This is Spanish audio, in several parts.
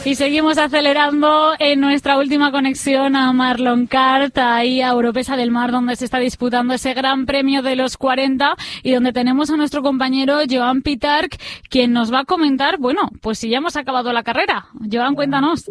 Y seguimos acelerando en nuestra última conexión a Marlon Kart, ahí a Oropesa del Mar, donde se está disputando ese Gran Premio de los 40 y donde tenemos a nuestro compañero Joan Pitarch, quien nos va a comentar, bueno, pues si ya hemos acabado la carrera. Joan, cuéntanos.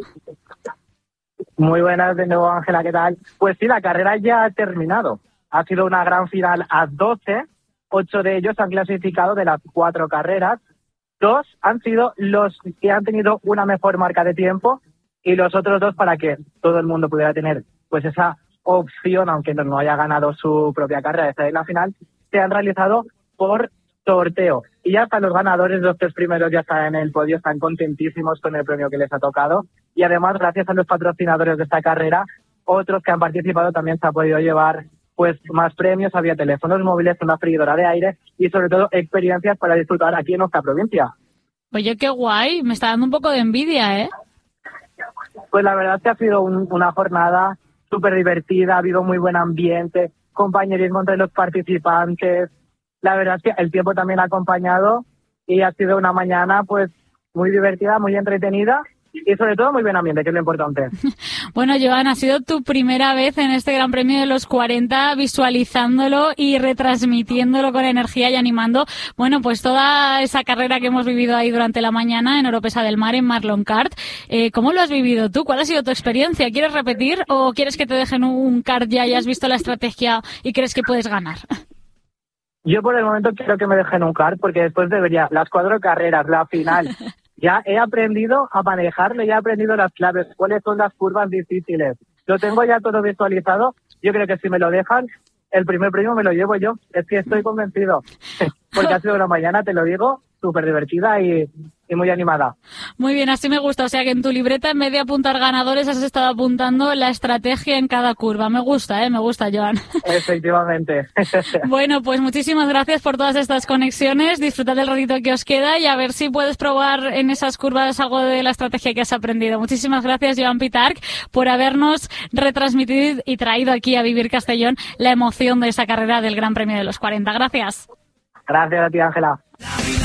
Muy buenas de nuevo, Ángela, ¿qué tal? Pues sí, la carrera ya ha terminado. Ha sido una gran final a 12. 8 de ellos han clasificado de las 4 carreras. 2 han sido los que han tenido una mejor marca de tiempo y los otros 2 para que todo el mundo pudiera tener pues esa opción, aunque no haya ganado su propia carrera de estar en la final, se han realizado por sorteo. Y ya están los ganadores, los 3 primeros ya están en el podio, están contentísimos con el premio que les ha tocado. Y además, gracias a los patrocinadores de esta carrera, otros que han participado también se ha podido llevar pues más premios, había teléfonos móviles, una freidora de aire y sobre todo experiencias para disfrutar aquí en nuestra provincia. Oye, qué guay, me está dando un poco de envidia, ¿eh? Pues la verdad es que ha sido una jornada súper divertida, ha habido muy buen ambiente, compañerismo entre los participantes. La verdad es que el tiempo también ha acompañado y ha sido una mañana pues muy divertida, muy entretenida. Y sobre todo muy buen ambiente, que es lo importante. Bueno, Joan, ha sido tu primera vez en este Gran Premio de los 40 visualizándolo y retransmitiéndolo con energía y animando, bueno, pues toda esa carrera que hemos vivido ahí durante la mañana en Oropesa del Mar, en Marlon Kart. ¿Cómo lo has vivido tú? ¿Cuál ha sido tu experiencia? ¿Quieres repetir o quieres que te dejen un kart ya y has visto la estrategia y crees que puedes ganar? Yo por el momento quiero que me dejen un kart porque después debería las 4 carreras, la final... Ya he aprendido a manejarlo, ya he aprendido las claves, cuáles son las curvas difíciles. Lo tengo ya todo visualizado. Yo creo que si me lo dejan, el primer premio me lo llevo yo. Es que estoy convencido. Porque ha sido una mañana, te lo digo, súper divertida y muy animada. Muy bien, así me gusta. O sea que en tu libreta, en vez de apuntar ganadores, has estado apuntando la estrategia en cada curva. Me gusta, Joan. Efectivamente. Bueno, pues muchísimas gracias por todas estas conexiones. Disfrutad del ratito que os queda y a ver si puedes probar en esas curvas algo de la estrategia que has aprendido. Muchísimas gracias, Joan Pitarch, por habernos retransmitido y traído aquí a Vivir Castellón la emoción de esa carrera del Gran Premio de los 40. Gracias. Gracias a ti, Ángela.